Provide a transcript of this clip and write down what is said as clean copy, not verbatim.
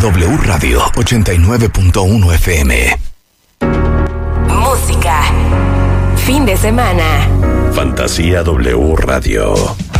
W Radio 89.1 FM. Música. Fin de semana. Fantasía W Radio.